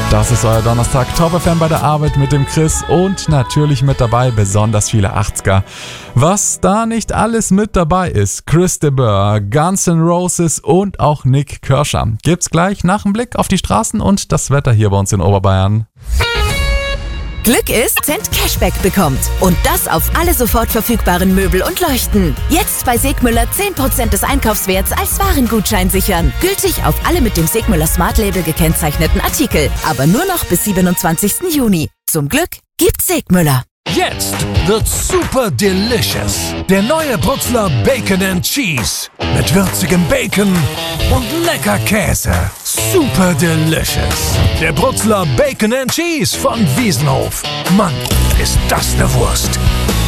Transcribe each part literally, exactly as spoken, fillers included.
Das ist euer Donnerstag Top F M bei der Arbeit mit dem Chris und natürlich mit dabei besonders viele achtziger. Was da nicht alles mit dabei ist, Chris de Burgh, Guns N' Roses und auch Nik Kershaw. Gibt's gleich nach dem Blick auf die Straßen und das Wetter hier bei uns in Oberbayern. Glück ist, Cent Cashback bekommt. Und das auf alle sofort verfügbaren Möbel und Leuchten. Jetzt bei Segmüller zehn Prozent des Einkaufswerts als Warengutschein sichern. Gültig auf alle mit dem Segmüller Smart Label gekennzeichneten Artikel. Aber nur noch bis siebenundzwanzigsten Juni. Zum Glück gibt's Segmüller. Jetzt wird's super delicious. Der neue Brutzler Bacon and Cheese. Mit würzigem Bacon und lecker Käse. Super delicious. Der Brutzler Bacon and Cheese von Wiesenhof. Mann, ist das eine Wurst.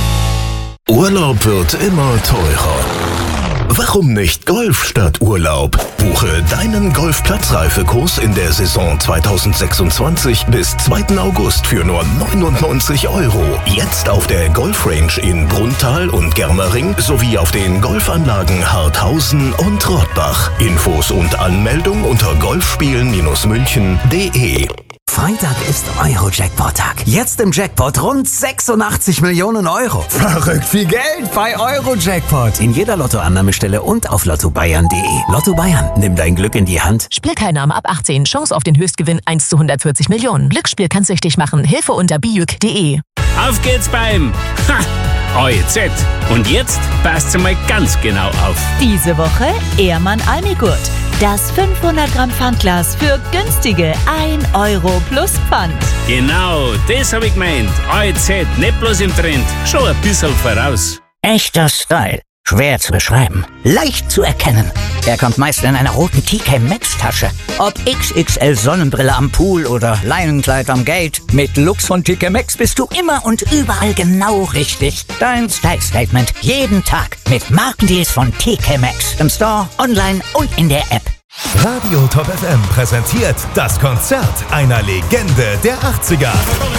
Urlaub wird immer teurer. Warum nicht Golf statt Urlaub? Buche deinen Golfplatzreifekurs in der Saison zwanzig sechsundzwanzig bis zweiten August für nur neunundneunzig Euro. Jetzt auf der Golfrange in Brunnthal und Germering sowie auf den Golfanlagen Harthausen und Rottbach. Infos und Anmeldung unter golfspielen-münchen punkt de. Freitag ist Euro-Jackpot-Tag. Jetzt im Jackpot rund sechsundachtzig Millionen Euro. Verrückt viel Geld bei Euro-Jackpot. In jeder Lottoannahmestelle und auf lotto bayern punkt de. Lotto Bayern, nimm dein Glück in die Hand. Spielteilnahme ab achtzehn. Chance auf den Höchstgewinn eins zu hundertvierzig Millionen. Glücksspiel kann süchtig machen. Hilfe unter bijuk punkt de. Auf geht's beim Ha! O E Z. Und jetzt passt mal ganz genau auf. Diese Woche Ehrmann Almigurt. Das fünfhundert Gramm Pfandglas für günstige ein Euro plus Pfand. Genau, das hab ich gemeint. O E Z, nicht bloß im Trend, schon ein bisschen voraus. Echter Style. Schwer zu beschreiben. Leicht zu erkennen. Er kommt meist in einer roten T K Maxx Tasche. Ob X X L Sonnenbrille am Pool oder Leinenkleid am Gate. Mit Lux von T K Maxx bist du immer und überall genau richtig. Dein Style Statement jeden Tag mit Markendeals von T K Maxx. Im Store, online und in der App. Radio Top F M präsentiert das Konzert einer Legende der achtziger.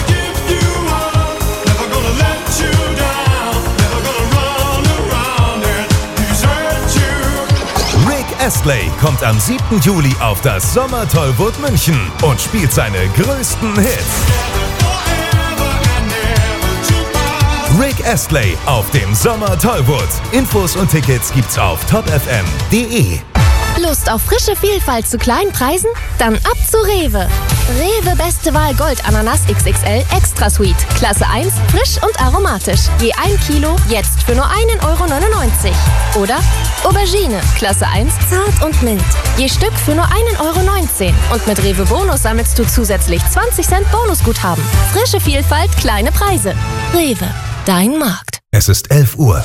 Rick Astley kommt am siebten Juli auf das Sommertollwood München und spielt seine größten Hits. Rick Astley auf dem Sommertollwood. Infos und Tickets gibt's auf top f m punkt de. Lust auf frische Vielfalt zu kleinen Preisen? Dann ab zu Rewe. Rewe Beste Wahl Gold Ananas X X L Extra Sweet. Klasse eins, frisch und aromatisch. Je ein Kilo, jetzt für nur einen Euro neunundneunzig. Oder Aubergine, Klasse eins, zart und mild. Je Stück für nur einen Euro neunzehn. Und mit Rewe Bonus sammelst du zusätzlich zwanzig Cent Bonusguthaben. Frische Vielfalt, kleine Preise. Rewe, dein Markt. Es ist elf Uhr.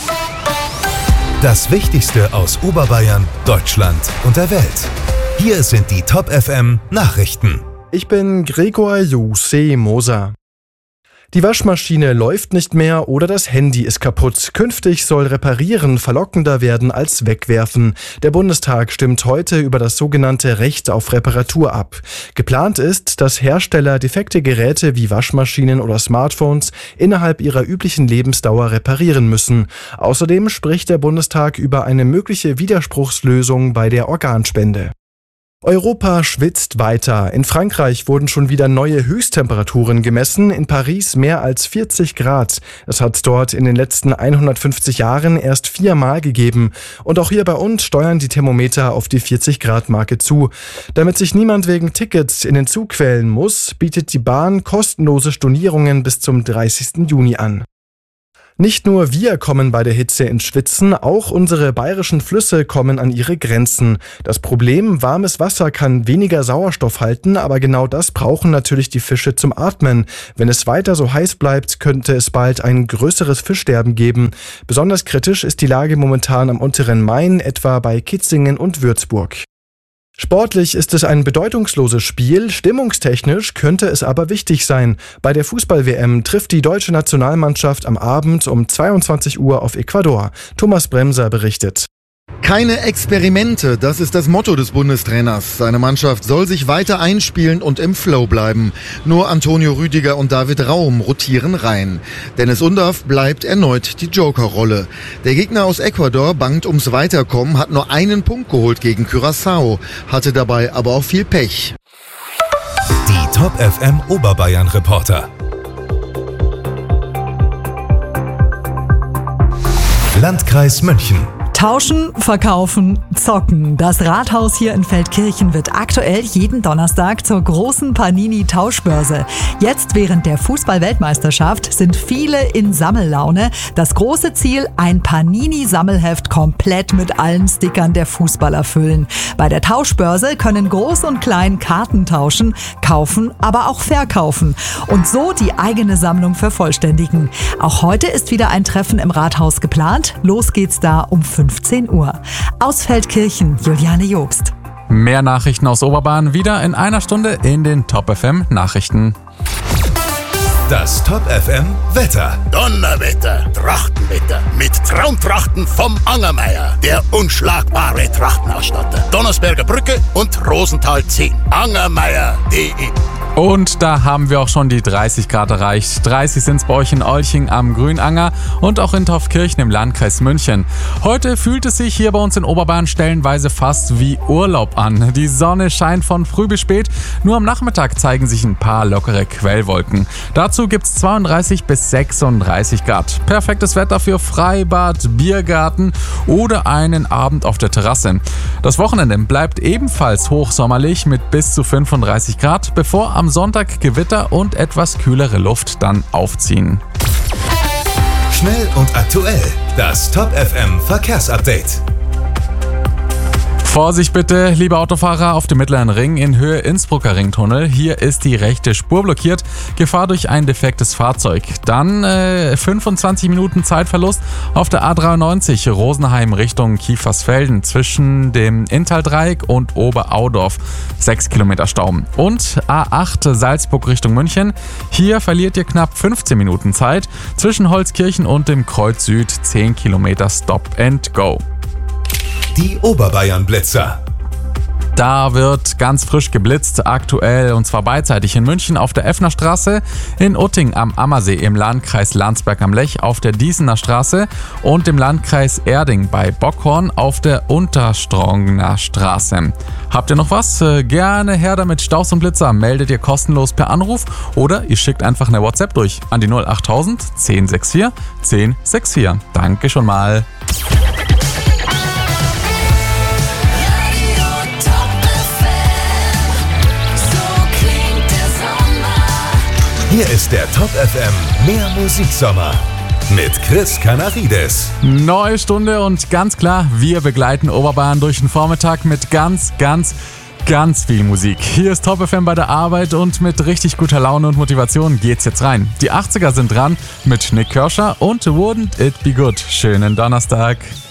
Das Wichtigste aus Oberbayern, Deutschland und der Welt. Hier sind die Top F M Nachrichten. Ich bin Gregor Jose Moser. Die Waschmaschine läuft nicht mehr oder das Handy ist kaputt. Künftig soll Reparieren verlockender werden als Wegwerfen. Der Bundestag stimmt heute über das sogenannte Recht auf Reparatur ab. Geplant ist, dass Hersteller defekte Geräte wie Waschmaschinen oder Smartphones innerhalb ihrer üblichen Lebensdauer reparieren müssen. Außerdem spricht der Bundestag über eine mögliche Widerspruchslösung bei der Organspende. Europa schwitzt weiter. In Frankreich wurden schon wieder neue Höchsttemperaturen gemessen, in Paris mehr als vierzig Grad. Es hat dort in den letzten hundertfünfzig Jahren erst viermal gegeben. Und auch hier bei uns steuern die Thermometer auf die vierzig Grad Marke zu. Damit sich niemand wegen Tickets in den Zug quälen muss, bietet die Bahn kostenlose Stornierungen bis zum dreißigsten Juni an. Nicht nur wir kommen bei der Hitze ins Schwitzen, auch unsere bayerischen Flüsse kommen an ihre Grenzen. Das Problem, warmes Wasser kann weniger Sauerstoff halten, aber genau das brauchen natürlich die Fische zum Atmen. Wenn es weiter so heiß bleibt, könnte es bald ein größeres Fischsterben geben. Besonders kritisch ist die Lage momentan am unteren Main, etwa bei Kitzingen und Würzburg. Sportlich ist es ein bedeutungsloses Spiel, stimmungstechnisch könnte es aber wichtig sein. Bei der Fußball-W M trifft die deutsche Nationalmannschaft am Abend um zweiundzwanzig Uhr auf Ecuador. Thomas Bremser berichtet. Keine Experimente, das ist das Motto des Bundestrainers. Seine Mannschaft soll sich weiter einspielen und im Flow bleiben. Nur Antonio Rüdiger und David Raum rotieren rein. Dennis Undaff bleibt erneut die Jokerrolle. Der Gegner aus Ecuador bangt ums Weiterkommen, hat nur einen Punkt geholt gegen Curaçao, hatte dabei aber auch viel Pech. Die Top F M Oberbayern Reporter. Landkreis München. Tauschen, verkaufen, zocken. Das Rathaus hier in Feldkirchen wird aktuell jeden Donnerstag zur großen Panini-Tauschbörse. Jetzt während der Fußball-Weltmeisterschaft sind viele in Sammellaune. Das große Ziel, ein Panini-Sammelheft komplett mit allen Stickern der Fußballer füllen. Bei der Tauschbörse können Groß und Klein Karten tauschen, kaufen, aber auch verkaufen und so die eigene Sammlung vervollständigen. Auch heute ist wieder ein Treffen im Rathaus geplant. Los geht's da um fünfzehn Uhr. Aus Feldkirchen, Juliane Jobst. Mehr Nachrichten aus Oberbayern wieder in einer Stunde in den Top F M Nachrichten. Das Top F M Wetter. Donnerwetter, Trachtenwetter mit Traumtrachten vom Angermeier, der unschlagbare Trachtenausstatter. Donnersberger Brücke und Rosenthal zehn. Angermeier punkt de. Und da haben wir auch schon die dreißig Grad erreicht. dreißig sind es bei euch in Olching am Grünanger und auch in Taufkirchen im Landkreis München. Heute fühlt es sich hier bei uns in Oberbayern stellenweise fast wie Urlaub an. Die Sonne scheint von früh bis spät. Nur am Nachmittag zeigen sich ein paar lockere Quellwolken. Dazu gibt es zweiunddreißig bis sechsunddreißig Grad. Perfektes Wetter für Freibad, Biergarten oder einen Abend auf der Terrasse. Das Wochenende bleibt ebenfalls hochsommerlich mit bis zu fünfunddreißig Grad, bevor am Sonntag Gewitter und etwas kühlere Luft dann aufziehen. Schnell und aktuell. Das Top F M Verkehrsupdate. Vorsicht bitte, liebe Autofahrer, auf dem Mittleren Ring in Höhe Innsbrucker Ringtunnel. Hier ist die rechte Spur blockiert. Gefahr durch ein defektes Fahrzeug. Dann äh, fünfundzwanzig Minuten Zeitverlust auf der A dreiundneunzig Rosenheim Richtung Kiefersfelden zwischen dem Inntal-Dreieck und Oberaudorf. sechs Kilometer Stau. Und A acht Salzburg Richtung München. Hier verliert ihr knapp fünfzehn Minuten Zeit. Zwischen Holzkirchen und dem Kreuz Süd zehn Kilometer Stop and Go. Die Oberbayern-Blitzer. Da wird ganz frisch geblitzt, aktuell und zwar beidseitig in München auf der Effner Straße, in Utting am Ammersee im Landkreis Landsberg am Lech auf der Diesener Straße und im Landkreis Erding bei Bockhorn auf der Unterstrongener Straße. Habt ihr noch was? Gerne her damit. Staus und Blitzer meldet ihr kostenlos per Anruf oder ihr schickt einfach eine WhatsApp durch an die null achttausend zehn sechs vier zehn sechs vier. Danke schon mal. Hier ist der Top F M Mehr Musiksommer mit Chris Canarides. Neue Stunde und ganz klar, wir begleiten Oberbayern durch den Vormittag mit ganz, ganz, ganz viel Musik. Hier ist Top F M bei der Arbeit und mit richtig guter Laune und Motivation geht's jetzt rein. Die achtziger sind dran mit Nick Kershaw und Wouldn't It Be Good. Schönen Donnerstag.